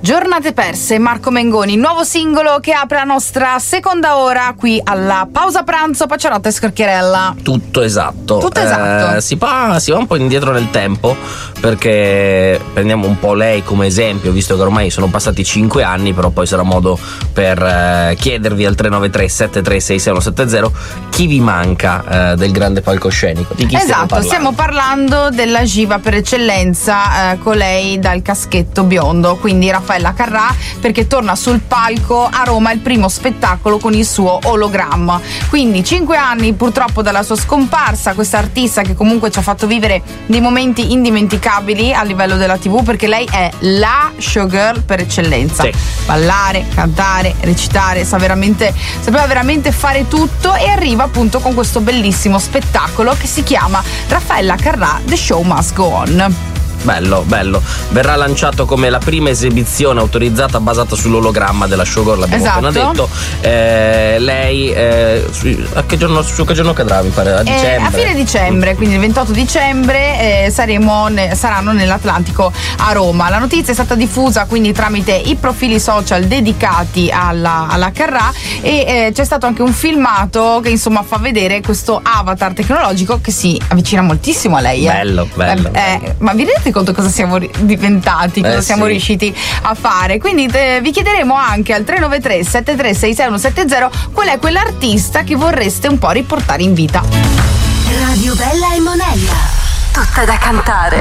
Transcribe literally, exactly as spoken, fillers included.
Giornate perse, Marco Mengoni, nuovo singolo che apre la nostra seconda ora qui alla pausa pranzo, Pacciarotta e Scorchierella. Tutto esatto. Tutto esatto. Eh, si, va, si va un po' indietro nel tempo, perché prendiamo un po' lei come esempio, visto che ormai sono passati cinque anni, però poi sarà modo per eh, chiedervi al tre nove tre sette tre sei sei uno sette zero chi vi manca eh, del grande palcoscenico. Di chi esatto, stiamo parlando? stiamo parlando della Giva per eccellenza, eh, con lei dal caschetto biondo, quindi Raffaella Carrà, perché torna sul palco a Roma il primo spettacolo con il suo ologramma. Quindi cinque anni purtroppo dalla sua scomparsa, questa artista che comunque ci ha fatto vivere dei momenti indimenticabili a livello della tivù, perché lei è la showgirl per eccellenza. Sì. Ballare, cantare, recitare, sa veramente, sapeva veramente fare tutto, e arriva appunto con questo bellissimo spettacolo che si chiama Raffaella Carrà The Show Must Go On. Bello, bello. Verrà lanciato come la prima esibizione autorizzata basata sull'ologramma della showgirl, l'abbiamo Esatto. appena detto. Eh, lei eh, su, a che giorno, su che giorno cadrà, mi pare? A dicembre? Eh, a fine dicembre, quindi il ventotto dicembre eh, saremo ne, saranno nell'Atlantico a Roma. La notizia è stata diffusa quindi tramite i profili social dedicati alla, alla Carrà, e eh, c'è stato anche un filmato che insomma fa vedere questo avatar tecnologico che si avvicina moltissimo a lei. Eh. Bello, bello, Eh, bello. eh, ma vi rendete conto cosa siamo ri- diventati, cosa Eh, siamo sì. riusciti a fare? Quindi eh, vi chiederemo anche al tre nove tre sette tre sei sei uno sette zero qual è quell'artista che vorreste un po' riportare in vita. Radio Bella e Monella, tutta da cantare.